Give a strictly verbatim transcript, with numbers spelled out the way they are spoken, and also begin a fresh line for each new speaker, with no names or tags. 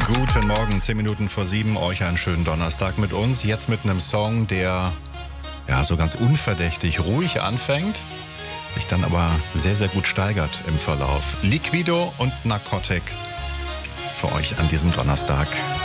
Guten Morgen, zehn Minuten vor sieben, euch einen schönen Donnerstag mit uns. Jetzt mit einem Song, der ja so ganz unverdächtig ruhig anfängt, sich dann aber sehr, sehr gut steigert im Verlauf. Liquido und Narcotic für euch an diesem Donnerstag.